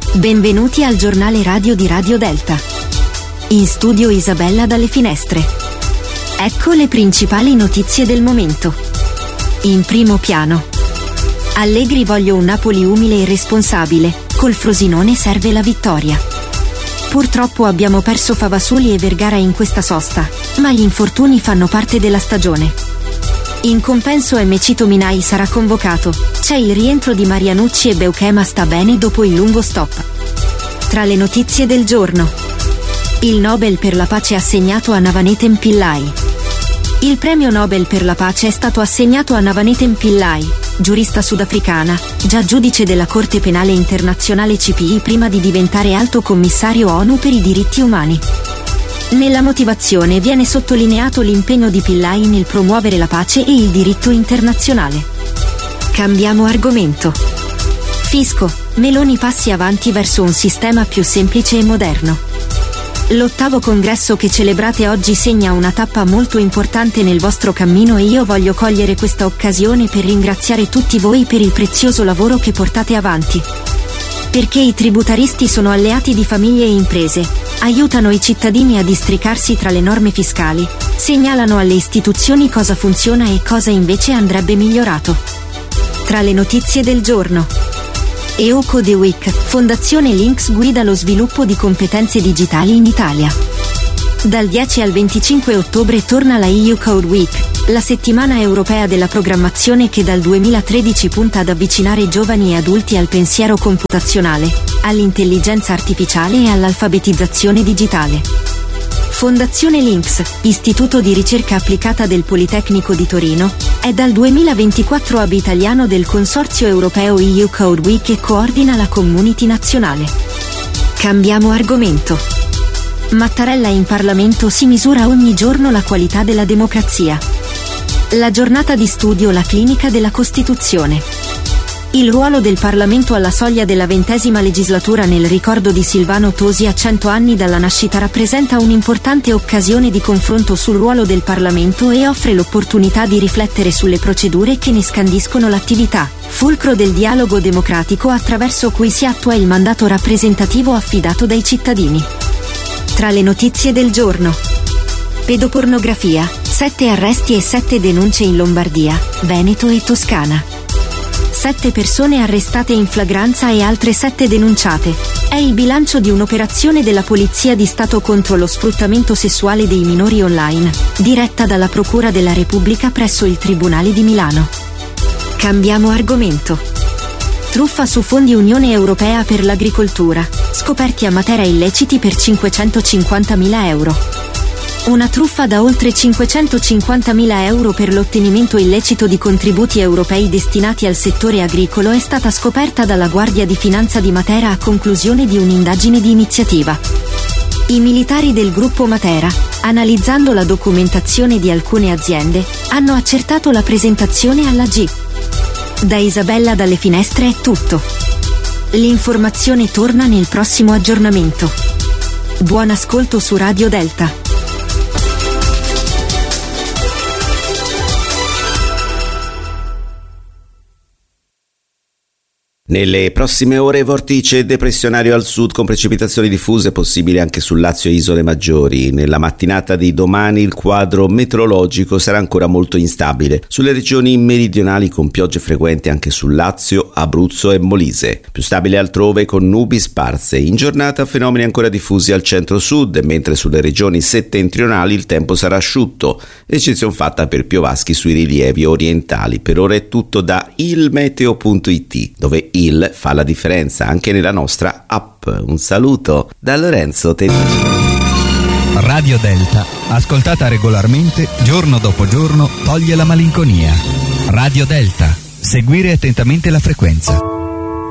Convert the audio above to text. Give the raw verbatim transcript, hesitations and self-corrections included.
Benvenuti al giornale radio di Radio Delta. In studio Isabella dalle finestre. Ecco le principali notizie del momento. In primo piano. Allegri voglio un Napoli umile e responsabile, col Frosinone serve la vittoria. Purtroppo abbiamo perso Favasoli e Vergara in questa sosta, ma gli infortuni fanno parte della stagione. In compenso M C Tominay sarà convocato, c'è il rientro di Marianucci e Beukema sta bene dopo il lungo stop. Tra le notizie del giorno. Il Nobel per la pace assegnato a Navanethem Pillai. Il premio Nobel per la pace è stato assegnato a Navanethem Pillai, giurista sudafricana, già giudice della Corte Penale Internazionale C P I prima di diventare alto commissario ONU per i diritti umani. Nella motivazione viene sottolineato l'impegno di Pillai nel promuovere la pace e il diritto internazionale. Cambiamo argomento. Fisco, Meloni passi avanti verso un sistema più semplice e moderno. L'ottavo congresso che celebrate oggi segna una tappa molto importante nel vostro cammino e io voglio cogliere questa occasione per ringraziare tutti voi per il prezioso lavoro che portate avanti. Perché i tributaristi sono alleati di famiglie e imprese, aiutano i cittadini a districarsi tra le norme fiscali, segnalano alle istituzioni cosa funziona e cosa invece andrebbe migliorato. Tra le notizie del giorno. E U C O The Week, Fondazione Links guida lo sviluppo di competenze digitali in Italia. Dal dieci al venticinque ottobre torna la E U Code Week, la settimana europea della programmazione che dal duemilatredici punta ad avvicinare giovani e adulti al pensiero computazionale, all'intelligenza artificiale e all'alfabetizzazione digitale. Fondazione Links, istituto di ricerca applicata del Politecnico di Torino, è dal duemilaventiquattro hub italiano del Consorzio Europeo E U Code Week e coordina la community nazionale. Cambiamo argomento. Mattarella in Parlamento si misura ogni giorno la qualità della democrazia. La giornata di studio La clinica della Costituzione. Il ruolo del Parlamento alla soglia della ventesima legislatura nel ricordo di Silvano Tosi a cento anni dalla nascita rappresenta un'importante occasione di confronto sul ruolo del Parlamento e offre l'opportunità di riflettere sulle procedure che ne scandiscono l'attività, fulcro del dialogo democratico attraverso cui si attua il mandato rappresentativo affidato dai cittadini. Tra le notizie del giorno. Pedopornografia, sette arresti e sette denunce in Lombardia, Veneto e Toscana. Sette persone arrestate in flagranza e altre sette denunciate. È il bilancio di un'operazione della Polizia di Stato contro lo sfruttamento sessuale dei minori online, diretta dalla Procura della Repubblica presso il Tribunale di Milano. Cambiamo argomento. Truffa su fondi Unione Europea per l'agricoltura, scoperti a Matera illeciti per cinquecentocinquantamila euro. Una truffa da oltre cinquecentocinquantamila euro per l'ottenimento illecito di contributi europei destinati al settore agricolo è stata scoperta dalla Guardia di Finanza di Matera a conclusione di un'indagine di iniziativa. I militari del gruppo Matera, analizzando la documentazione di alcune aziende, hanno accertato la presentazione alla G. Da Isabella dalle finestre è tutto. L'informazione torna nel prossimo aggiornamento. Buon ascolto su Radio Delta. Nelle prossime ore vortice depressionario al sud con precipitazioni diffuse possibili anche sul Lazio e isole maggiori. Nella mattinata di domani il quadro meteorologico sarà ancora molto instabile sulle regioni meridionali con piogge frequenti anche sul Lazio, Abruzzo e Molise. Più stabile altrove con nubi sparse. In giornata fenomeni ancora diffusi al centro-sud, mentre sulle regioni settentrionali il tempo sarà asciutto, eccezione fatta per piovaschi sui rilievi orientali. Per ora è tutto da ilmeteo punto it, dove il fa la differenza anche nella nostra app. Un saluto da Lorenzo Tedeschi. Radio Delta, ascoltata regolarmente, giorno dopo giorno, toglie la malinconia. Radio Delta, seguire attentamente la frequenza.